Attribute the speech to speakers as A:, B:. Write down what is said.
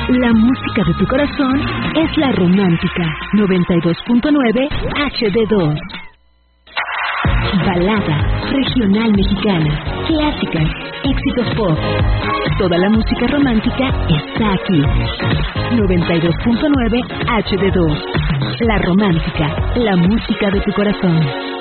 A: La música de tu corazón es La Romántica 92.9 HD2. Balada, regional mexicana, clásicas, éxitos pop. Toda la música romántica está aquí. 92.9 HD2. La Romántica, la música de tu corazón.